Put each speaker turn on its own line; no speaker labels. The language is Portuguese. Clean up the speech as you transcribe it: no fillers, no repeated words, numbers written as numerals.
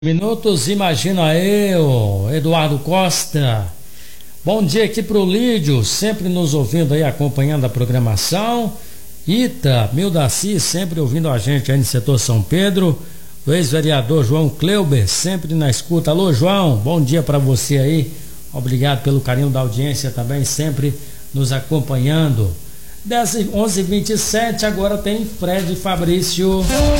Minutos, imagina eu, Eduardo Costa. Bom dia aqui pro Lídio, sempre nos ouvindo aí, acompanhando a programação. Ita, Mildaci, sempre ouvindo a gente aí no setor São Pedro. O ex-vereador João Cleuber, sempre na escuta. Alô, João, bom dia para você aí. Obrigado pelo carinho da audiência também, sempre nos acompanhando. 11h27, agora tem Fred Fabrício.